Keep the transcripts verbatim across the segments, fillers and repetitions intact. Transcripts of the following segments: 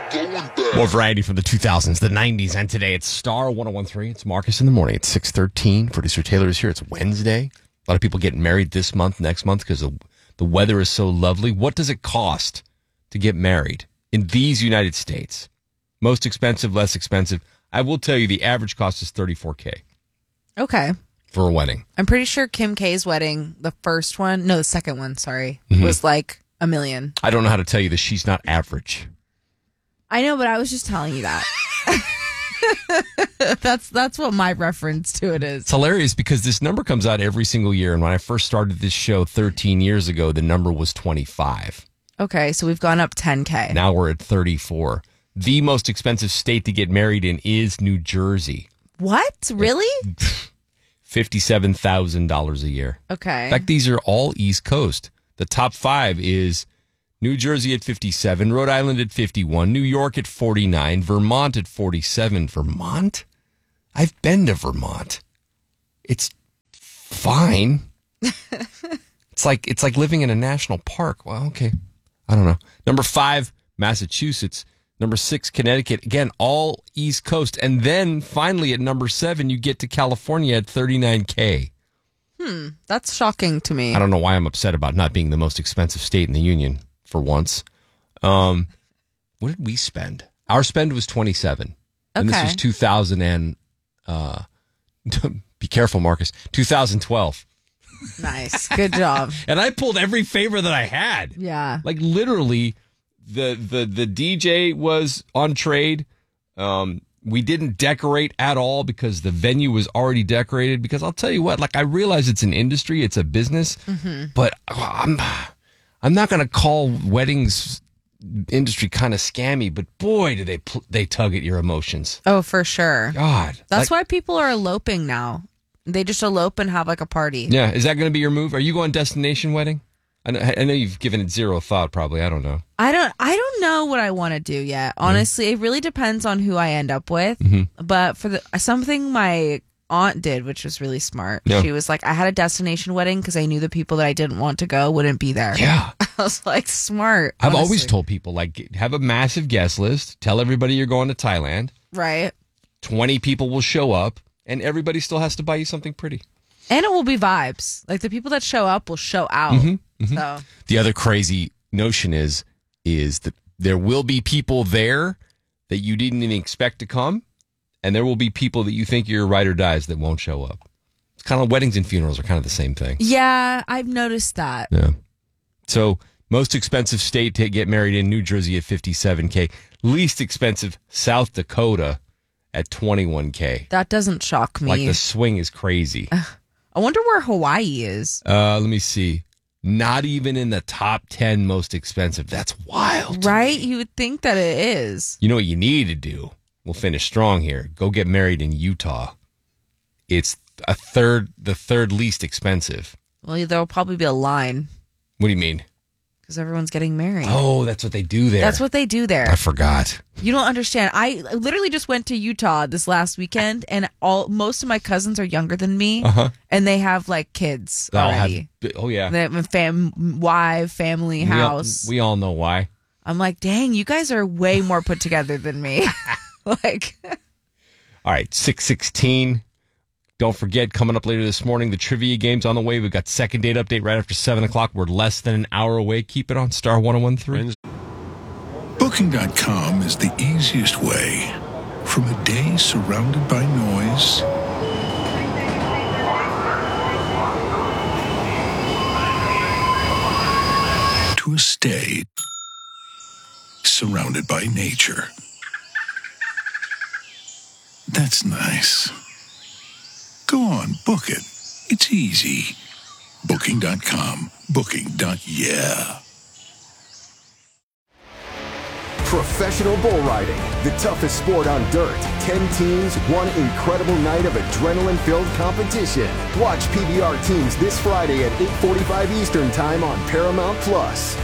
More variety from the two thousands, the nineties, and today. It's Star one oh one three. It's Marcus in the morning. It's six thirteen. Producer Taylor is here. It's Wednesday. A lot of people getting married this month, next month, because the, the weather is so lovely. What does it cost to get married in these United States? Most expensive, less expensive. I will tell you the average cost is thirty-four K. Okay. For a wedding. I'm pretty sure Kim K's wedding, the first one, no, the second one, sorry, mm-hmm. was like a million. I don't know how to tell you that she's not average. I know, but I was just telling you that. that's that's what my reference to it is. It's hilarious because this number comes out every single year. And when I first started this show thirteen years ago, the number was twenty-five. Okay, so we've gone up ten K. Now we're at thirty-four. The most expensive state to get married in is New Jersey. What? Really? fifty-seven thousand dollars a year. Okay. In fact, these are all East Coast. The top five is New Jersey at fifty-seven, Rhode Island at fifty-one, New York at forty-nine, Vermont at forty-seven. Vermont? I've been to Vermont. It's fine. It's like it's like living in a national park. Well, okay. I don't know. Number five, Massachusetts. Number six, Connecticut. Again, all East Coast. And then finally at number seven, you get to California at thirty-nine K. Hmm. That's shocking to me. I don't know why I'm upset about not being the most expensive state in the union for once. Um, what did we spend? Our spend was twenty-seven. And okay. This was two thousand and, uh, be careful, Marcus, two thousand twelve. Nice. Good job. And I pulled every favor that I had. Yeah. Like literally, the the the D J was on trade. Um, we didn't decorate at all because the venue was already decorated. Because I'll tell you what, like I realize it's an industry, it's a business, mm-hmm. but I'm I'm not going to call weddings industry kind of scammy. But boy, do they they tug at your emotions. Oh, for sure. God, that's like, why people are eloping now. They just elope and have like a party. Yeah, is that going to be your move? Are you going destination wedding? I know, I know you've given it zero thought, probably. I don't know. I don't I don't know what I want to do yet. Honestly, mm-hmm. It really depends on who I end up with. Mm-hmm. But for the something my aunt did, which was really smart. Yeah. She was like, I had a destination wedding because I knew the people that I didn't want to go wouldn't be there. Yeah. I was like, smart. I've honestly. always told people, like, have a massive guest list. Tell everybody you're going to Thailand. Right. twenty people will show up, and everybody still has to buy you something pretty. And it will be vibes. Like, the people that show up will show out. Mm-hmm, mm-hmm. So the other crazy notion is is that there will be people there that you didn't even expect to come, and there will be people that you think you're ride or dies that won't show up. It's kind of weddings and funerals are kind of the same thing. Yeah, I've noticed that. Yeah. So most expensive state to get married in, New Jersey at fifty-seven K. Least expensive, South Dakota at twenty-one K. That doesn't shock me. Like the swing is crazy. I wonder where Hawaii is. Uh, let me see. Not even in the top ten most expensive. That's wild. Right? You would think that it is. You know what you need to do? We'll finish strong here. Go get married in Utah. It's a third, the third least expensive. Well, there'll probably be a line. What do you mean? Because everyone's getting married. Oh, that's what they do there. That's what they do there. I forgot. You don't understand. I literally just went to Utah this last weekend, and all most of my cousins are younger than me, uh-huh. and they have like kids They'll already. Have, oh yeah, they have a fam, wife, family, house. We all, we all know why. I'm like, dang, you guys are way more put together than me. Like, all right, six sixteen. Don't forget, coming up later this morning, the trivia game's on the way. We've got second date update right after seven o'clock. We're less than an hour away. Keep it on Star one oh one three. Booking dot com is the easiest way. From a day surrounded by noise to a stay surrounded by nature. That's nice. Go on, book it. It's easy. Booking dot com. Booking. Yeah. Professional bull riding, the toughest sport on dirt. Ten teams, one incredible night of adrenaline-filled competition. Watch P B R teams this Friday at eight forty-five Eastern Time on Paramount Plus.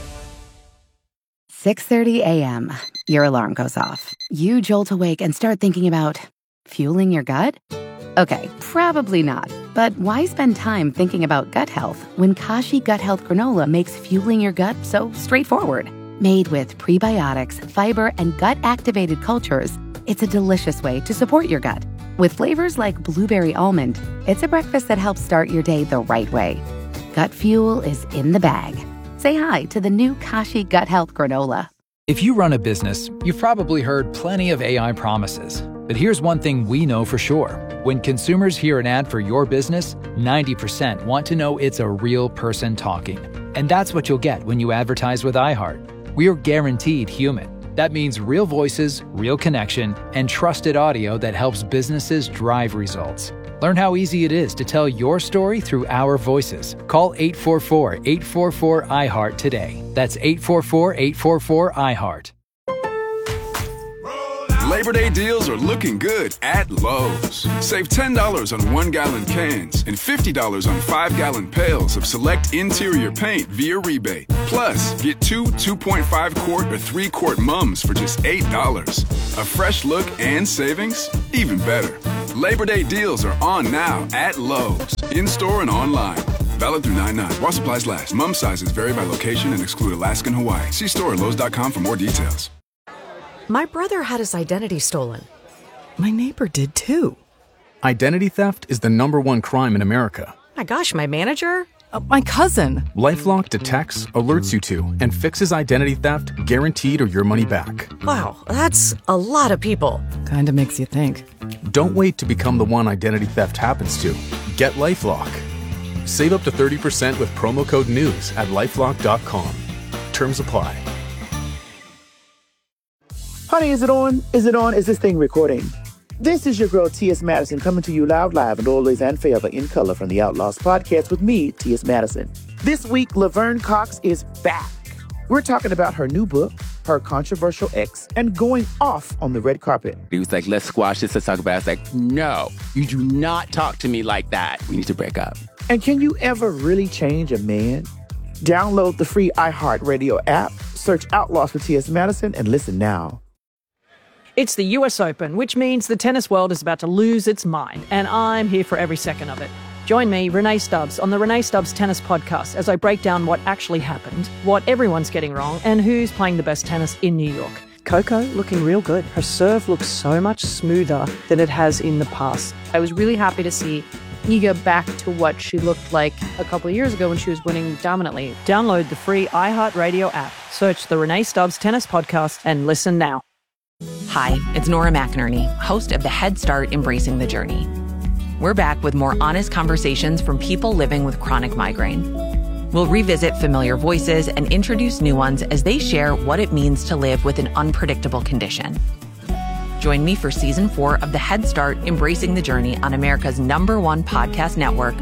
six thirty a.m. Your alarm goes off. You jolt awake and start thinking about fueling your gut? Okay, probably not. But why spend time thinking about gut health when Kashi Gut Health Granola makes fueling your gut so straightforward? Made with prebiotics, fiber, and gut-activated cultures, it's a delicious way to support your gut. With flavors like blueberry almond, it's a breakfast that helps start your day the right way. Gut Fuel is in the bag. Say hi to the new Kashi Gut Health Granola. If you run a business, you've probably heard plenty of A I promises. But here's one thing we know for sure. When consumers hear an ad for your business, ninety percent want to know it's a real person talking. And that's what you'll get when you advertise with iHeart. We're guaranteed human. That means real voices, real connection, and trusted audio that helps businesses drive results. Learn how easy it is to tell your story through our voices. Call eight four four, eight four four, I heart today. That's eight four four, eight four four, I heart. Labor Day deals are looking good at Lowe's. Save ten dollars on one-gallon cans and fifty dollars on five-gallon pails of select interior paint via rebate. Plus, get two two point five quart or three quart mums for just eight dollars. A fresh look and savings? Even better. Labor Day deals are on now at Lowe's, in-store and online. Valid through nine nine. While supplies last. Mum sizes vary by location and exclude Alaska and Hawaii. See store at lowes dot com for more details. My brother had his identity stolen. My neighbor did too. Identity theft is the number one crime in America. My gosh, my manager? Uh, my cousin. LifeLock detects, alerts you to, and fixes identity theft guaranteed or your money back. Wow, that's a lot of people. Kinda makes you think. Don't wait to become the one identity theft happens to. Get LifeLock. Save up to thirty percent with promo code NEWS at lifelock dot com. Terms apply. Honey, is it on? Is it on? Is this thing recording? This is your girl, T S. Madison, coming to you loud, live, and always and forever in color from the Outlaws podcast with me, T S. Madison. This week, Laverne Cox is back. We're talking about her new book, her controversial ex, and going off on the red carpet. He was like, let's squash this, let's talk about it. I was like, no, you do not talk to me like that. We need to break up. And can you ever really change a man? Download the free iHeartRadio app, search Outlaws with T S. Madison, and listen now. It's the U S Open, which means the tennis world is about to lose its mind, and I'm here for every second of it. Join me, Renee Stubbs, on the Renee Stubbs Tennis Podcast as I break down what actually happened, what everyone's getting wrong, and who's playing the best tennis in New York. Coco looking real good. Her serve looks so much smoother than it has in the past. I was really happy to see Iga back to what she looked like a couple of years ago when she was winning dominantly. Download the free iHeartRadio app, search the Renee Stubbs Tennis Podcast, and listen now. Hi, it's Nora McInerney, host of the Head Start Embracing the Journey. We're back with more honest conversations from people living with chronic migraine. We'll revisit familiar voices and introduce new ones as they share what it means to live with an unpredictable condition. Join me for season four of the Head Start Embracing the Journey on America's number one podcast network,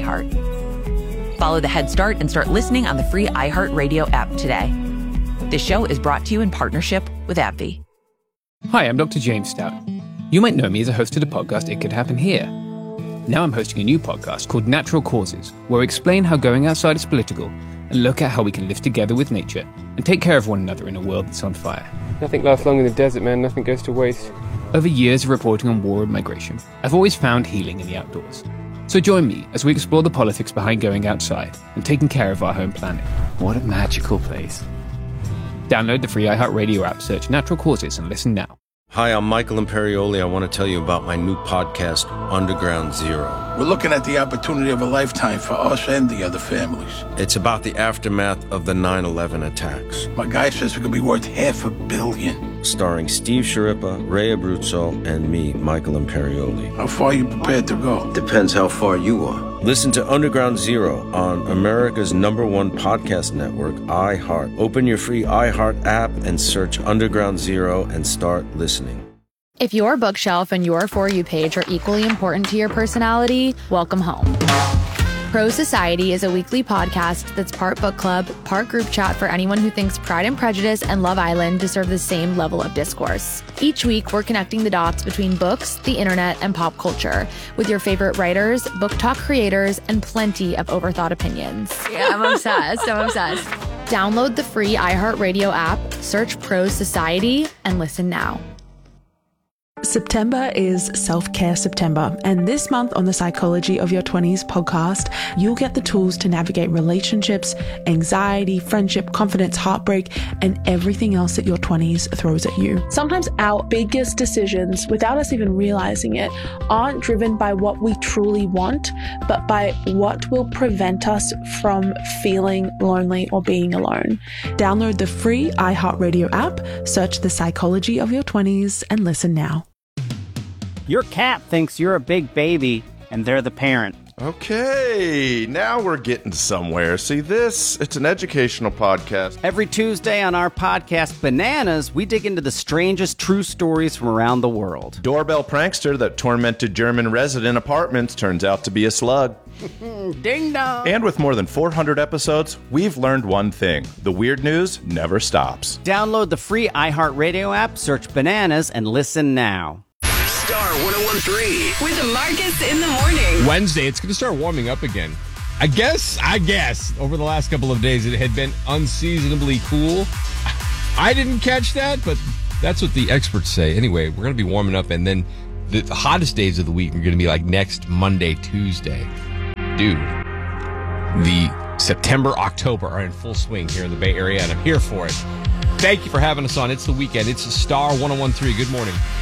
iHeart. Follow the Head Start and start listening on the free iHeartRadio app today. This show is brought to you in partnership with AbbVie. Hi, I'm Doctor James Stout. You might know me as a host of the podcast It Could Happen Here. Now I'm hosting a new podcast called Natural Causes, where we explain how going outside is political and look at how we can live together with nature and take care of one another in a world that's on fire. Nothing lasts long in the desert, man. Nothing goes to waste. Over years of reporting on war and migration, I've always found healing in the outdoors. So join me as we explore the politics behind going outside and taking care of our home planet. What a magical place. Download the free iHeartRadio app, search Natural Causes, and listen now. Hi, I'm Michael Imperioli. I want to tell you about my new podcast, Underground Zero. We're looking at the opportunity of a lifetime for us and the other families. It's about the aftermath of the nine eleven attacks. My guy says we could be worth half a billion. Starring Steve Sciarippa, Ray Abruzzo, and me, Michael Imperioli. How far are you prepared to go? Depends how far you are. Listen to Underground Zero on America's number one podcast network, iHeart. Open your free iHeart app and search Underground Zero and start listening. If your bookshelf and your For You page are equally important to your personality, welcome home. Pro Society is a weekly podcast that's part book club, part group chat for anyone who thinks Pride and Prejudice and Love Island deserve the same level of discourse. Each week, we're connecting the dots between books, the internet, and pop culture with your favorite writers, book talk creators, and plenty of overthought opinions. Yeah, I'm obsessed. I'm obsessed. Download the free iHeartRadio app, search Pro Society, and listen now. September is Self-Care September, and this month on the Psychology of Your twenties podcast, you'll get the tools to navigate relationships, anxiety, friendship, confidence, heartbreak, and everything else that your twenties throws at you. Sometimes our biggest decisions, without us even realizing it, aren't driven by what we truly want, but by what will prevent us from feeling lonely or being alone. Download the free iHeartRadio app, search the Psychology of Your twenties, and listen now. Your cat thinks you're a big baby, and they're the parent. Okay, now we're getting somewhere. See this? It's an educational podcast. Every Tuesday on our podcast, Bananas, we dig into the strangest true stories from around the world. Doorbell prankster that tormented German resident apartments turns out to be a slug. Ding dong! And with more than four hundred episodes, we've learned one thing. The weird news never stops. Download the free iHeartRadio app, search Bananas, and listen now. Star one oh one three with Marcus in the morning. Wednesday, it's going to start warming up again. I guess, I guess, over the last couple of days, it had been unseasonably cool. I didn't catch that, but that's what the experts say. Anyway, we're going to be warming up, and then the, the hottest days of the week are going to be like next Monday, Tuesday. Dude, the September, October are in full swing here in the Bay Area, and I'm here for it. Thank you for having us on. It's the weekend. It's Star one oh one three. Good morning.